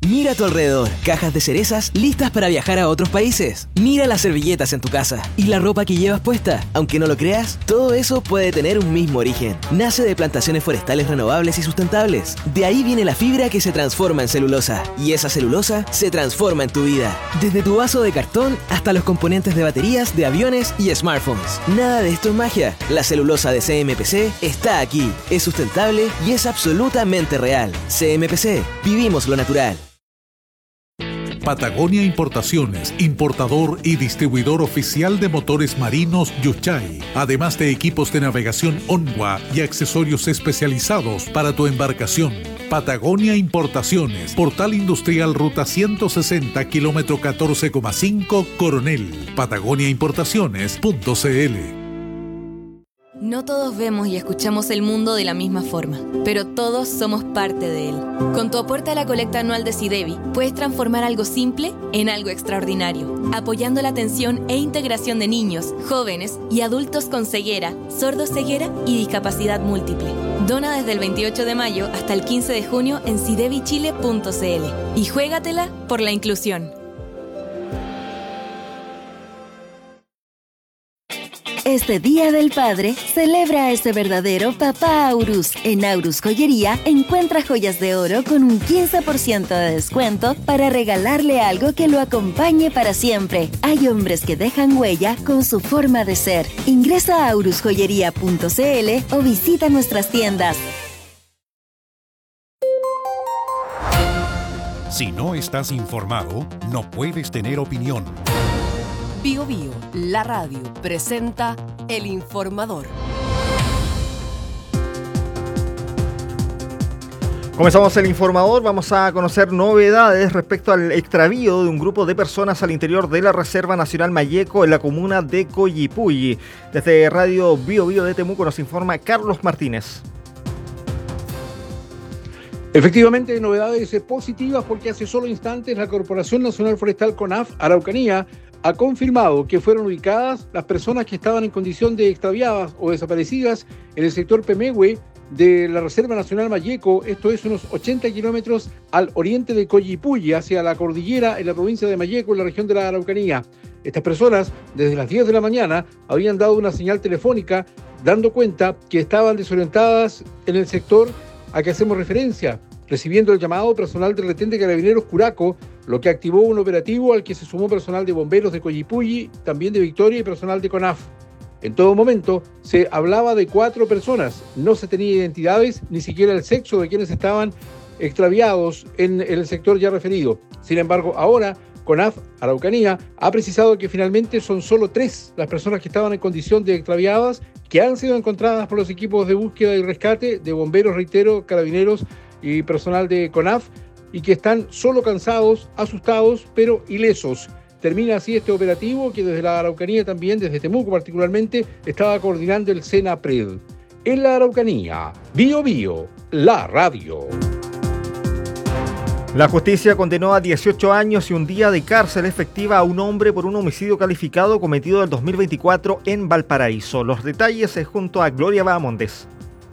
Mira a tu alrededor, cajas de cerezas listas para viajar a otros países. Mira las servilletas en tu casa y la ropa que llevas puesta. Aunque no lo creas, todo eso puede tener un mismo origen. Nace de plantaciones forestales renovables y sustentables. De ahí viene la fibra que se transforma en celulosa. Y esa celulosa se transforma en tu vida. Desde tu vaso de cartón hasta los componentes de baterías, de aviones y smartphones. Nada de esto es magia. La celulosa de CMPC está aquí. Es sustentable y es absolutamente real. CMPC. Vivimos lo natural. Patagonia Importaciones, importador y distribuidor oficial de motores marinos Yuchay, además de equipos de navegación Onwa y accesorios especializados para tu embarcación. Patagonia Importaciones, Portal Industrial Ruta 160, kilómetro 14,5, Coronel. patagoniaimportaciones.cl. No todos vemos y escuchamos el mundo de la misma forma, pero todos somos parte de él. Con tu aporte a la colecta anual de SIDEBI, puedes transformar algo simple en algo extraordinario, apoyando la atención e integración de niños, jóvenes y adultos con ceguera, sordoceguera y discapacidad múltiple. Dona desde el 28 de mayo hasta el 15 de junio en sidebichile.cl y juégatela por la inclusión. Este Día del Padre, celebra a ese verdadero papá Aurus. En Aurus Joyería, encuentra joyas de oro con un 15% de descuento para regalarle algo que lo acompañe para siempre. Hay hombres que dejan huella con su forma de ser. Ingresa a aurusjoyería.cl o visita nuestras tiendas. Si no estás informado, no puedes tener opinión. Bio Bio, la radio, presenta El Informador. Comenzamos El Informador. Vamos a conocer novedades respecto al extravío de un grupo de personas al interior de la Reserva Nacional Mayeco en la comuna de Coyipulli. Desde Radio Bio Bio de Temuco nos informa Carlos Martínez. Efectivamente, novedades positivas porque hace solo instantes la Corporación Nacional Forestal CONAF Araucanía ha confirmado que fueron ubicadas las personas que estaban en condición de extraviadas o desaparecidas en el sector Pemehue de la Reserva Nacional Mayeco. Esto es unos 80 kilómetros al oriente de Coyipulli, hacia la cordillera en la provincia de Mayeco, en la región de la Araucanía. Estas personas, desde las 10 de la mañana, habían dado una señal telefónica dando cuenta que estaban desorientadas en el sector a que hacemos referencia, recibiendo el llamado personal del retén de Carabineros Curaco, lo que activó un operativo al que se sumó personal de bomberos de Coyipulli, también de Victoria y personal de CONAF. En todo momento se hablaba de 4 personas, no se tenía identidades, ni siquiera el sexo de quienes estaban extraviados en el sector ya referido. Sin embargo, ahora CONAF Araucanía ha precisado que finalmente son solo 3 las personas que estaban en condición de extraviadas, que han sido encontradas por los equipos de búsqueda y rescate de bomberos, reitero, carabineros y personal de CONAF, y que están solo cansados, asustados, pero ilesos. Termina así este operativo que desde la Araucanía también, desde Temuco particularmente, estaba coordinando el SENAPRED. En la Araucanía, Bio Bio, la radio. La justicia condenó a 18 años y un día de cárcel efectiva a un hombre por un homicidio calificado cometido en 2024 en Valparaíso. Los detalles es junto a Gloria Bahamondes.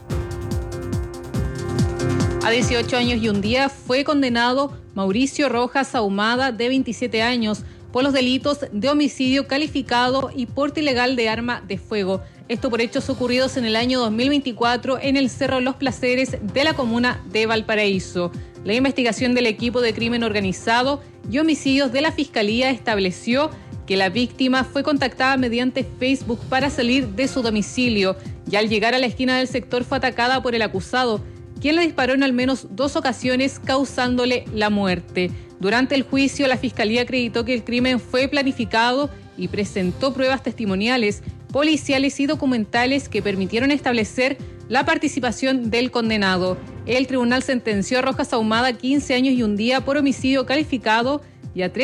A 18 años y un día fue condenado Mauricio Rojas Ahumada, de 27 años, por los delitos de homicidio calificado y porte ilegal de arma de fuego. Esto por hechos ocurridos en el año 2024 en el Cerro Los Placeres de la comuna de Valparaíso. La investigación del equipo de crimen organizado y homicidios de la Fiscalía estableció que la víctima fue contactada mediante Facebook para salir de su domicilio y al llegar a la esquina del sector fue atacada por el acusado, quien le disparó en al menos 2 ocasiones, causándole la muerte. Durante el juicio, la Fiscalía acreditó que el crimen fue planificado y presentó pruebas testimoniales, policiales y documentales que permitieron establecer la participación del condenado. El tribunal sentenció a Rojas Ahumada 15 años y un día por homicidio calificado y a 3